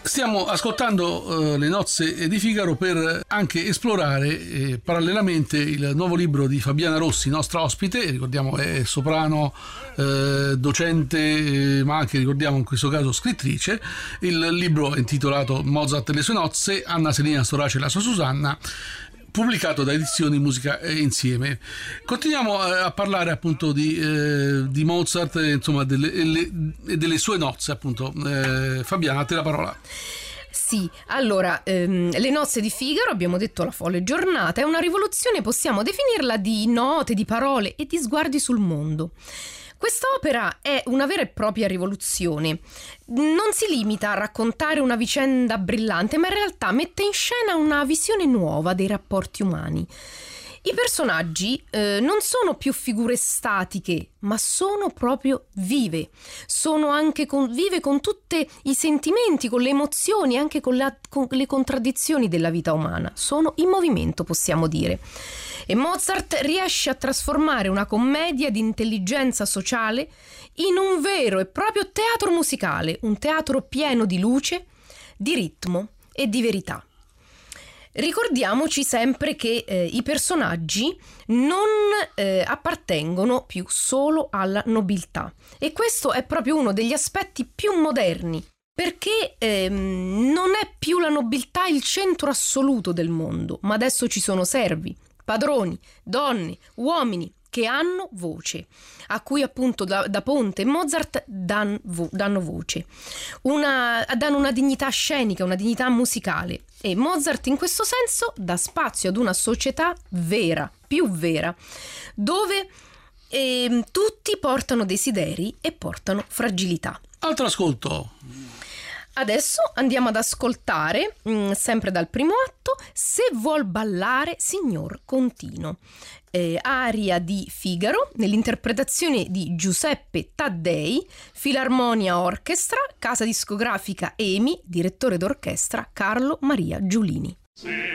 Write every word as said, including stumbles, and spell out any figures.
Stiamo ascoltando uh, Le nozze di Figaro per anche esplorare eh, parallelamente il nuovo libro di Fabiana Rossi, nostra ospite. Ricordiamo è soprano, eh, docente, eh, ma anche, ricordiamo in questo caso, scrittrice. Il libro è intitolato Mozart e le sue nozze, Anna Selina Storace e la sua Susanna, pubblicato da Edizioni Musica Insieme. Continuiamo a parlare appunto di, eh, di Mozart, insomma, delle, le, delle sue nozze, appunto. Eh, Fabiana, a te la parola. Sì, allora, ehm, Le nozze di Figaro, abbiamo detto la folle giornata, è una rivoluzione, possiamo definirla, di note, di parole e di sguardi sul mondo. Quest'opera è una vera e propria rivoluzione. Non si limita a raccontare una vicenda brillante, ma in realtà mette in scena una visione nuova dei rapporti umani. I personaggi eh, non sono più figure statiche, ma sono proprio vive. Sono anche con, vive con tutti i sentimenti, con le emozioni, anche con, la, con le contraddizioni della vita umana. Sono in movimento, possiamo dire. E Mozart riesce a trasformare una commedia di intelligenza sociale in un vero e proprio teatro musicale, un teatro pieno di luce, di ritmo e di verità. Ricordiamoci sempre che eh, i personaggi non eh, appartengono più solo alla nobiltà, e questo è proprio uno degli aspetti più moderni, perché ehm, non è più la nobiltà il centro assoluto del mondo, ma adesso ci sono servi, padroni, donne, uomini che hanno voce, a cui appunto da, da Ponte e Mozart dan, vo, danno voce, una, danno una dignità scenica, una dignità musicale, e Mozart in questo senso dà spazio ad una società vera, più vera, dove eh, tutti portano desideri e portano fragilità. Altro ascolto. Adesso andiamo ad ascoltare, mh, sempre dal primo atto, Se vuol ballare, signor Contino, eh, aria di Figaro, nell'interpretazione di Giuseppe Taddei, Filarmonia Orchestra, casa discografica EMI, direttore d'orchestra Carlo Maria Giulini. Sì.